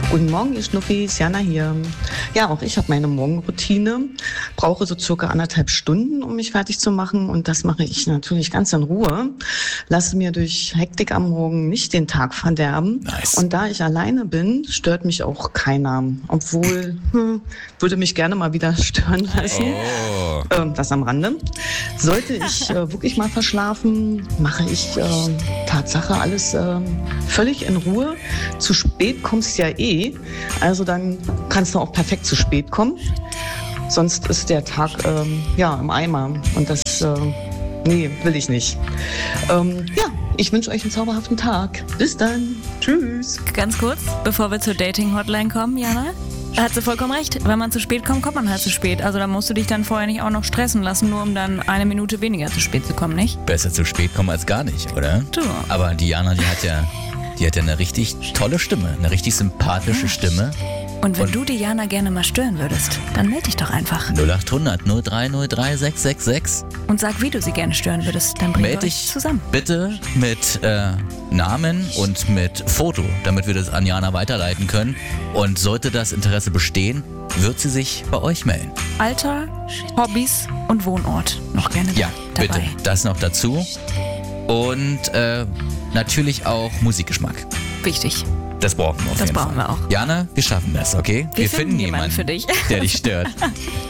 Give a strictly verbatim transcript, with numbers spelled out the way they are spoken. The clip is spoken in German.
Guten Morgen, ihr Schnuffis, Jana hier. Ja, auch ich habe meine Morgenroutine, brauche so circa anderthalb Stunden, um mich fertig zu machen und das mache ich natürlich ganz in Ruhe. Lasse mir durch Hektik am Morgen nicht den Tag verderben. Nice. Und da ich alleine bin, stört mich auch keiner, obwohl, hm, würde mich gerne mal wieder stören lassen. Oh. Ähm, das am Rande. Sollte ich äh, wirklich mal verschlafen, mache ich äh, Tatsache alles äh, völlig in Ruhe. Zu spät kommst ja eh. Also dann kannst du auch perfekt zu spät kommen. Sonst ist der Tag ähm, ja im Eimer. Und das, äh, nee, will ich nicht. Ähm, ja, ich wünsche euch einen zauberhaften Tag. Bis dann. Tschüss. Ganz kurz, bevor wir zur Dating-Hotline kommen, Jana. Da hat sie vollkommen recht. Wenn man zu spät kommt, kommt man halt zu spät. Also da musst du dich dann vorher nicht auch noch stressen lassen, nur um dann eine Minute weniger zu spät zu kommen, nicht? Besser zu spät kommen als gar nicht, oder? Du. Aber Diana, die hat ja, die hat ja eine richtig tolle Stimme, eine richtig sympathische Stimme. Und wenn Und- du die Jana gerne mal stören würdest, dann melde dich doch einfach. null acht hundert null drei null drei sechs sechs sechs. Und sag, wie du sie gerne stören würdest. Dann bringen wir Meld euch dich zusammen. bitte mit äh, Namen und mit Foto, damit wir das an Jana weiterleiten können. Und sollte das Interesse bestehen, wird sie sich bei euch melden. Alter, Hobbys und Wohnort noch gerne Ja, dabei. bitte. Das noch dazu. Und äh, natürlich auch Musikgeschmack. Wichtig. Das brauchen wir auf Das jeden brauchen Fall. wir auch. Jana, wir schaffen das, okay? Wir finden jemanden für dich. der dich stört.